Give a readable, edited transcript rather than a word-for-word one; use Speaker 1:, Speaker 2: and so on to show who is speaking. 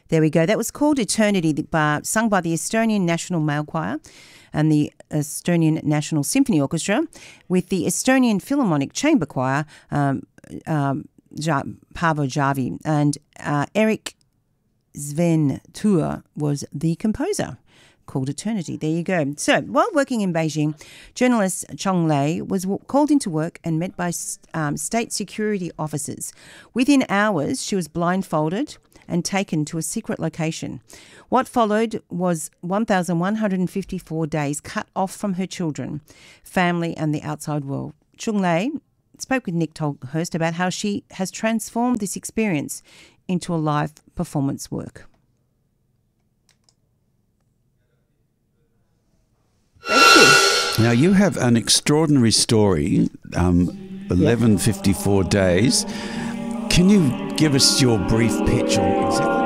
Speaker 1: There we go. That was called Eternity, sung by the Estonian National Male Choir and the Estonian National Symphony Orchestra with the Estonian Philharmonic Chamber Choir, Paavo Järvi, and Erik Sventura was the composer. Called Eternity. There you go. So, while working in Beijing, journalist Chong Lei was called into work and met by state security officers. Within hours, she was blindfolded and taken to a secret location. What followed was 1,154 days cut off from her children, family, and the outside world. Chong Lei spoke with Nick Tolhurst about how she has transformed this experience into a live performance work.
Speaker 2: Now, you have an extraordinary story, 1154 days. Can you give us your brief pitch on exactly